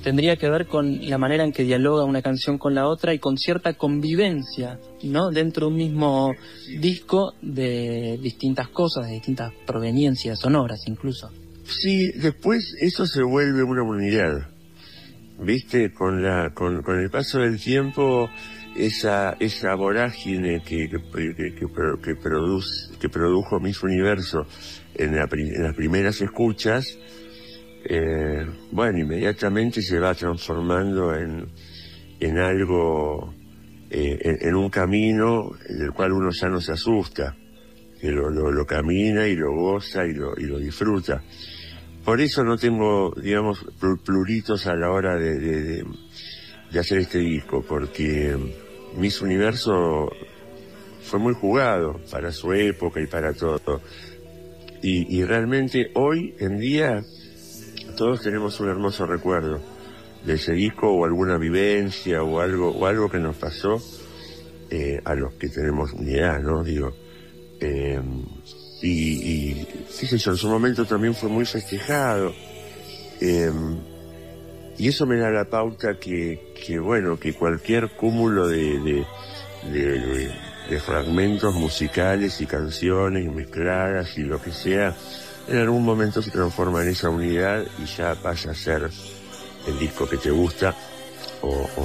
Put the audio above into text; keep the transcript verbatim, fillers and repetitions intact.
tendría que ver con la manera en que dialoga una canción con la otra y con cierta convivencia, ¿no? Dentro de un mismo disco de distintas cosas, de distintas proveniencias sonoras incluso. Sí, después eso se vuelve una unidad, ¿viste? Con la con, con el paso del tiempo, esa esa vorágine que que, que, que, que, produce, que produjo Miss Universo en, la, en las primeras escuchas, eh, bueno, inmediatamente se va transformando en, en algo, eh, en, en un camino del cual uno ya no se asusta, que lo, lo, lo camina y lo goza y lo, y lo disfruta. Por eso no tengo, digamos, pluritos a la hora de, de, de, de hacer este disco, porque Miss Universo fue muy jugado para su época y para todo. Y, y realmente hoy en día todos tenemos un hermoso recuerdo de ese disco, o alguna vivencia o algo o algo que nos pasó, eh, a los que tenemos una edad, ¿no? Digo, eh, y, y fíjense, en su momento también fue muy festejado, eh, y eso me da la pauta que, que bueno, que cualquier cúmulo de, de, de, de, de fragmentos musicales y canciones mezcladas y lo que sea, en algún momento se transforma en esa unidad y ya pasa a ser el disco que te gusta o, o